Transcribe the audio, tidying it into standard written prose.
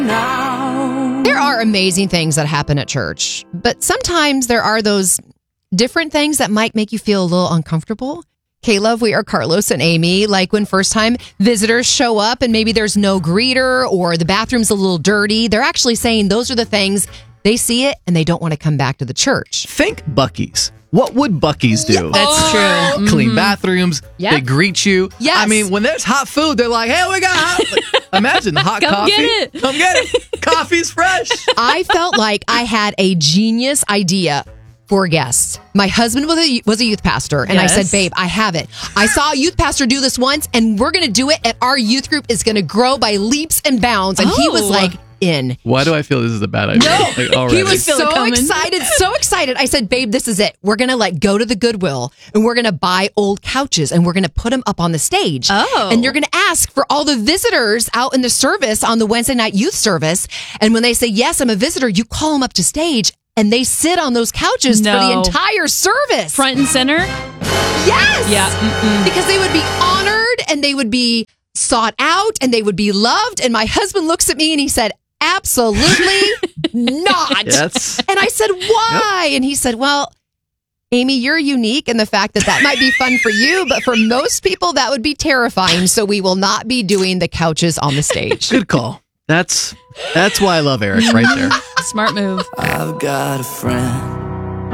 There are amazing things that happen at church, but sometimes there are those different things that might make you feel a little uncomfortable. Caleb, we are Carlos and Amy. Like when first time visitors show up and maybe there's no greeter or the bathroom's a little dirty, they're actually saying those are the things they see it and they don't want to come back to the church. Think Buc-ee's. What would Buc-ee's do? Yeah, that's true. Clean bathrooms. Yep. They greet you. Yes. I mean, when there's hot food, they're like, hey, we got hot. Imagine the hot Come coffee. get it. Come get it. Coffee's fresh. I felt like I had a genius idea for guests. My husband was a youth pastor, and Yes. I said, babe, I have it. I saw a youth pastor do this once, and we're going to do it, and our youth group is going to grow by leaps and bounds. And he was Oh. like, in. Why do I feel this is a bad idea? Like, already? He was Feel it so coming. excited, so excited. I said, babe, this is it. We're going to go to the Goodwill and we're going to buy old couches and we're going to put them up on the stage. Oh. And you're going to ask for all the visitors out in the service on the Wednesday night youth service. And when they say, yes, I'm a visitor, you call them up to stage and they sit on those couches for the No. entire service. Front and center? Yes. Yeah. Mm-mm. Because they would be honored and they would be sought out and they would be loved. And my husband looks at me and he said, absolutely not. Yes. And I said, why? And he said, well, Amy, you're unique in the fact that might be fun for you, but for most people, that would be terrifying. So we will not be doing the couches on the stage. Good call. That's why I love Eric right there. Smart move. I've got a friend